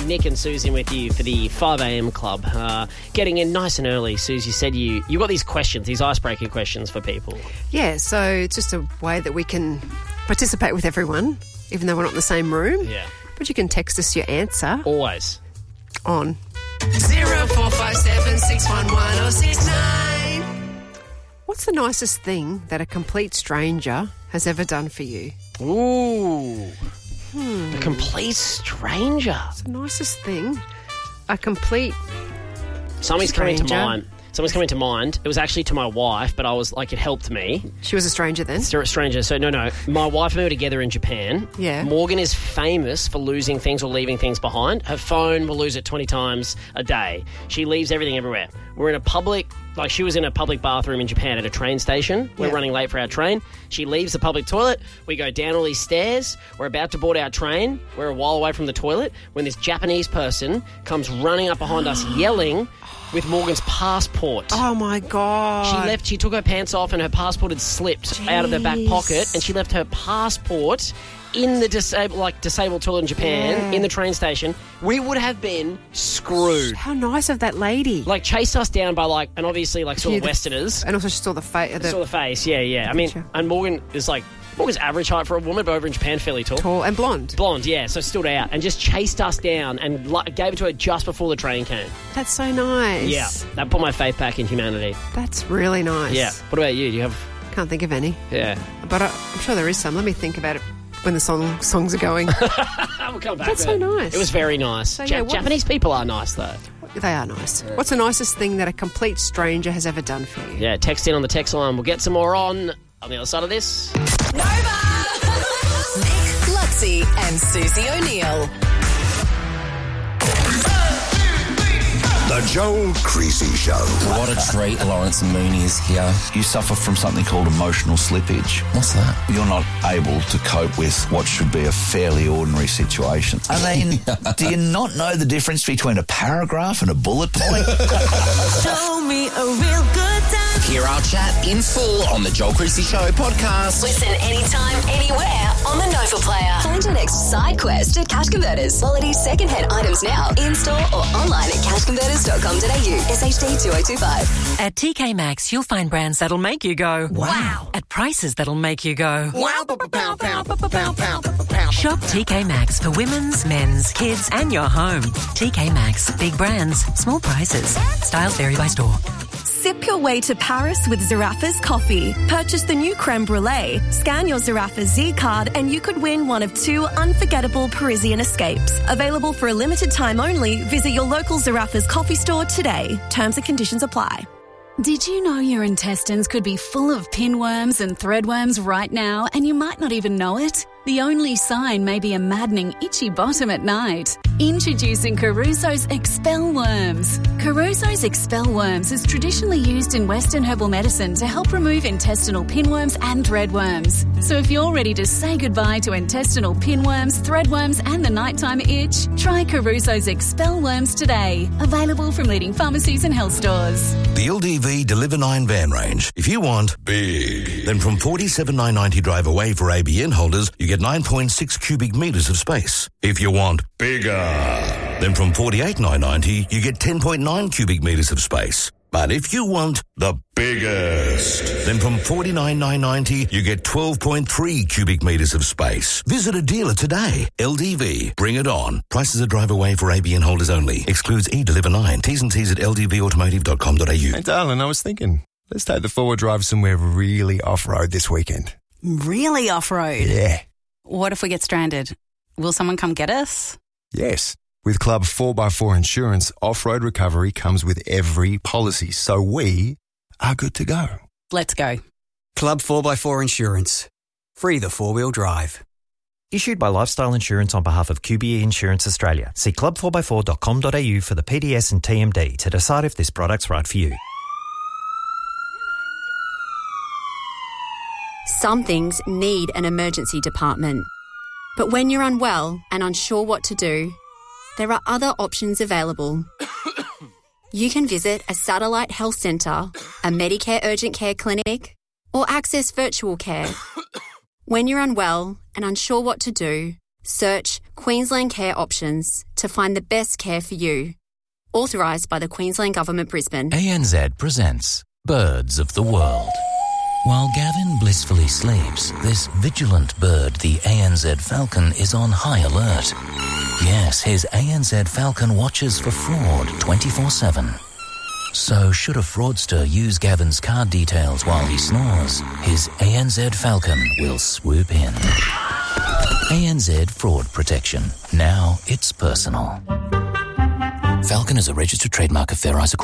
Nick and Susie with you for the 5am club. Getting in nice and early, Susie, you said you got these questions, these icebreaker questions for people. Yeah, so it's just a way that we can participate with everyone, even though we're not in the same room. Yeah. But you can text us your answer Always. on 0457 611 069. What's the nicest thing that a complete stranger has ever done for you? Ooh. A complete stranger. It's the nicest thing. A complete Something's coming to stranger. mind. Something's coming to mind. It was actually to my wife, but I was like, it helped me. She was a stranger then? Stranger. So, no. My wife and I were together in Japan. Yeah. Morgan is famous for losing things or leaving things behind. Her phone will lose it 20 times a day. She leaves everything everywhere. We're in a public, like she was in a public bathroom in Japan at a train station. We're running late for our train. She leaves the public toilet. We go down all these stairs. We're about to board our train. We're a while away from the toilet when this Japanese person comes running up behind us yelling with Morgan's passport. Oh, my God. She took her pants off and her passport had slipped out of her back pocket, and she left her passport in the disabled toilet in Japan, in the train station. We would have been screwed. How nice of that lady. Like, chased us down by, and obviously, sort of Westerners. And also she saw the face. Saw the face, yeah. I mean, and Morgan's average height for a woman, but over in Japan, fairly tall. Tall and blonde. Blonde, yeah, so stood out and just chased us down and gave it to her just before the train came. That's so nice. Yeah, that put my faith back in humanity. That's really nice. Yeah. What about you? Do you have... Can't think of any. Yeah. But I'm sure there is some. Let me think about it when the songs are going. We'll come back. That's so nice. It was very nice. So, Japanese people are nice, though. They are nice. Yeah. What's the nicest thing that a complete stranger has ever done for you? Yeah, text in on the text line. We'll get some more on the other side of this. Nova! Nick, Luxie and Susie O'Neill. The Joel Creasy Show. What a treat Lawrence and Mooney is here. You suffer from something called emotional slippage. What's that? You're not able to cope with what should be a fairly ordinary situation. I mean, do you not know the difference between a paragraph and a bullet point? Show me a real good time. Hear our chat in full on the Joel Creasy Show podcast. Listen anytime, anywhere on the Nova Player. Find your next side quest at Cash Converters. Quality second-hand items now. In-store or online at cashconverters.com.au. SHD 2025. At TK Maxx, you'll find brands that'll make you go, wow. At prices that'll make you go, wow. Shop TK Maxx for women's, men's, kids and your home. TK Maxx. Big brands, small prices. Styles vary by store. Sip your way to Paris with Zaraffa's coffee. Purchase the new creme brulee, scan your Zaraffa Z card, and you could win one of 2 unforgettable Parisian escapes. Available for a limited time only, visit your local Zaraffa's coffee store today. Terms and conditions apply. Did you know your intestines could be full of pinworms and threadworms right now, and you might not even know it? The only sign may be a maddening itchy bottom at night. Introducing Caruso's Expel Worms. Caruso's Expel Worms is traditionally used in Western herbal medicine to help remove intestinal pinworms and threadworms. So if you're ready to say goodbye to intestinal pinworms, threadworms and the nighttime itch, try Caruso's Expel Worms today. Available from leading pharmacies and health stores. The LDV Deliver 9 van range. If you want big, then from $47,990 drive away for ABN holders, you get 9.6 cubic metres of space. If you want bigger, then from $48,990 you get 10.9 cubic metres of space. But if you want the biggest, then from $49,990 you get 12.3 cubic metres of space. Visit a dealer today. LDV. Bring it on. Prices are drive away for ABN holders only. Excludes eDeliver 9. T's and C's at ldvautomotive.com.au. Hey, darling, I was thinking, let's take the four-wheel drive somewhere really off-road this weekend. Really off-road? Yeah. What if we get stranded? Will someone come get us? Yes. With Club 4x4 Insurance, off-road recovery comes with every policy, so we are good to go. Let's go. Club 4x4 Insurance. Free the four-wheel drive. Issued by Lifestyle Insurance on behalf of QBE Insurance Australia. See club4x4.com.au for the PDS and TMD to decide if this product's right for you. Some things need an emergency department. But when you're unwell and unsure what to do, there are other options available. You can visit a satellite health centre, a Medicare urgent care clinic, or access virtual care. When you're unwell and unsure what to do, Search Queensland Care Options to find the best care for you. Authorised by the Queensland Government, Brisbane. ANZ presents Birds of the World. While Gavin blissfully sleeps, this vigilant bird, the ANZ falcon, is on high alert. Yes, his ANZ falcon watches for fraud 24/7. So should a fraudster use Gavin's card details while he snores, his ANZ falcon will swoop in. ANZ Fraud Protection. Now it's personal. Falcon is a registered trademark of Fair Isaac